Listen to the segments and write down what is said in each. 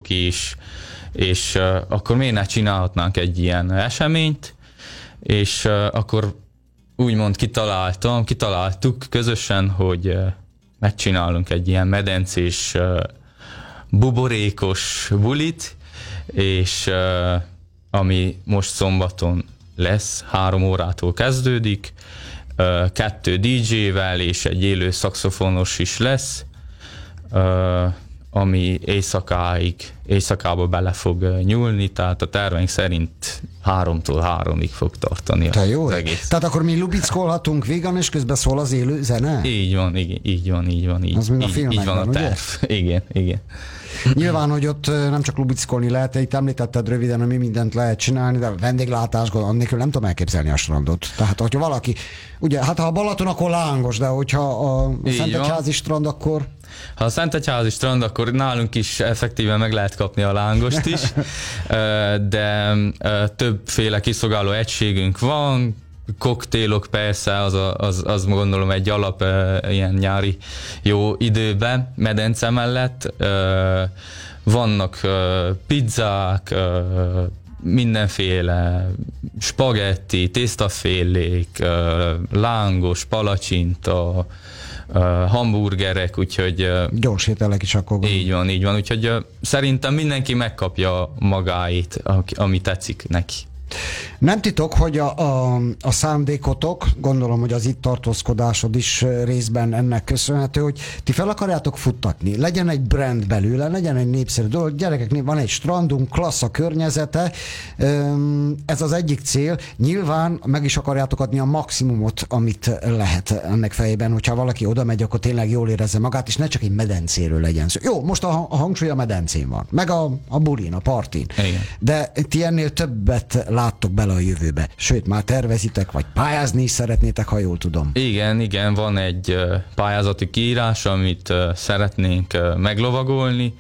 is, és akkor miért ne csinálhatnánk egy ilyen eseményt, és akkor úgymond kitaláltuk közösen, hogy megcsinálunk egy ilyen medencés, buborékos bulit, és ami most szombaton lesz, 3 órától kezdődik, 2 DJ-vel és egy élő szaxofonos is lesz, ami éjszakába bele fog nyúlni, tehát a terveink szerint 3-tól 3-ig fog tartani az egész. Tehát akkor mi lubickolhatunk vígan, és közben szól az élő zene? Így van. Az mint a filmekben, így van a terv. Ugye? Igen. Nyilván, hogy ott nem csak lubickolni lehet, itt említetted röviden, hogy mi mindent lehet csinálni, de vendéglátásból annélkül nem tudom elképzelni a strandot. Tehát, hogyha valaki, ugye, hát ha a Balaton, akkor lángos, de hogyha a Szentegyházi strand, akkor... Ha a Szentegyházi strand, akkor nálunk is effektíven meg lehet kapni a lángost is, de többféle kiszolgáló egységünk van, koktélok persze, az gondolom egy alap ilyen nyári jó időben, medence mellett. Vannak pizzák, mindenféle spagetti, tésztafélék, lángos, palacsinta, hamburgerek, úgyhogy... Gyors ételek is akkor. Így van, úgyhogy szerintem mindenki megkapja magáit, ami tetszik neki. Nem titok, hogy a szándékotok, gondolom, hogy az itt tartózkodásod is részben ennek köszönhető, hogy ti fel akarjátok futtatni, legyen egy brand belőle, legyen egy népszerű dolog, gyerekek, van egy strandunk, klassz a környezete, ez az egyik cél, nyilván meg is akarjátok adni a maximumot, amit lehet ennek fejében, hogyha valaki oda megy, akkor tényleg jól érezze magát, és ne csak egy medencéről legyen szó. Jó, most a hangsúly a medencén van, meg a bulin, a partin, igen. De ti ennél többet láttok bele a jövőbe. Sőt, már tervezitek, vagy pályázni is szeretnétek, ha jól tudom. Igen, van egy pályázati kiírás, amit szeretnénk meglovagolni.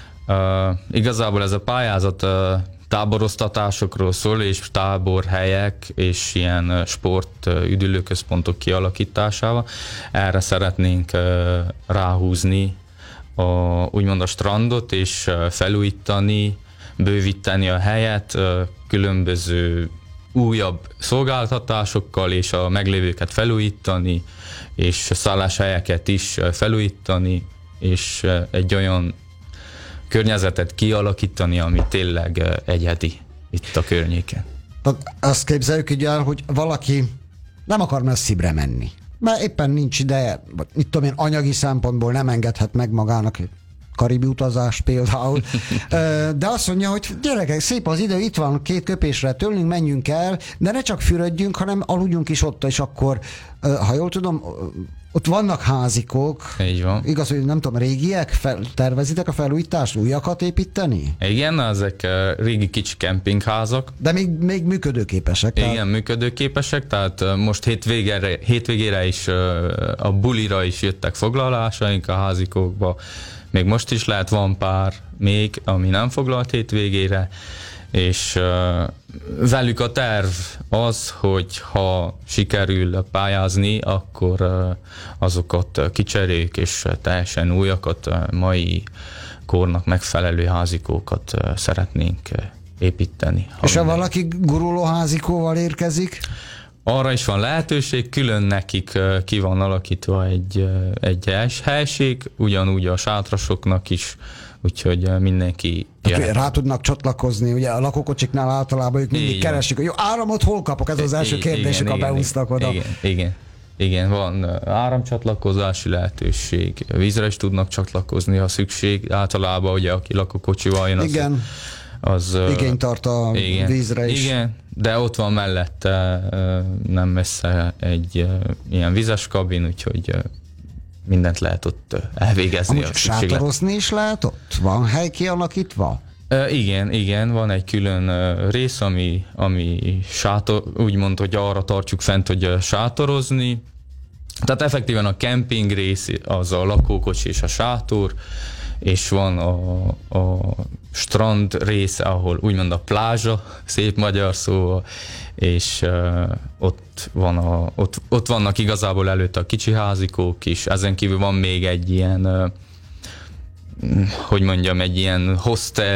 Igazából ez a pályázat táboroztatásokról szól, és táborhelyek, és ilyen sport üdülőközpontok kialakításával. Erre szeretnénk ráhúzni úgymond a strandot, és felújítani, bővíteni a helyet, különböző újabb szolgáltatásokkal, és a meglévőket felújítani, és szálláshelyeket is felújítani, és egy olyan környezetet kialakítani, ami tényleg egyedi itt a környéken. Azt képzeljük így el, hogy valaki nem akar messzibbre menni, mert éppen nincs ideje, vagy mit tudom én, anyagi szempontból nem engedhet meg magának karibi utazás például, de azt mondja, hogy gyerekek, szép az idő, itt van 2 köpésre tőlünk, menjünk el, de ne csak fürödjünk, hanem aludjunk is ott, és akkor, ha jól tudom, ott vannak házikók. Így van. Igaz, hogy nem tudom, régiek, tervezitek a felújítást, újakat építeni? Igen, ezek régi kicsi kempingházak. De még működőképesek. Igen, tehát... működőképesek, tehát most hétvégére is a bulira is jöttek foglalásaink a házikókba. Még most is lehet, van pár még, ami nem foglalt hétvégére, és velük a terv az, hogy ha sikerül pályázni, akkor azokat kicseréljük, és teljesen újakat, mai kornak megfelelő házikókat szeretnénk építeni. És ha valaki guruló házikóval érkezik? Arra is van lehetőség, külön nekik ki van alakítva egy helység, ugyanúgy a sátrasoknak is, úgyhogy mindenki jöhet. Rá tudnak csatlakozni, ugye a lakókocsiknál általában ők mindig keresik, hogy jó, áramot hol kapok? Ez az első kérdésük, ha beúsztak oda. Igen, van áramcsatlakozási lehetőség, vízre is tudnak csatlakozni, ha szükség. Általában ugye, aki lakókocsival jön, az igényt tart a vízre is. Igen, de ott van mellette nem messze egy ilyen vizes kabin, úgyhogy mindent lehet ott elvégezni. Amúgy sátorozni is lehet ott? Van hely kialakítva? Igen, van egy külön rész, ami sátor, úgymond, hogy arra tartjuk fent, hogy sátorozni. Tehát effektíven a kemping rész, az a lakókocsi és a sátor, és van a strand része, ahol úgymond a plázsa, szép magyar szóval, és ott vannak igazából előtt a kicsi házikók is, ezen kívül van még egy ilyen, hogy mondjam, egy ilyen hostel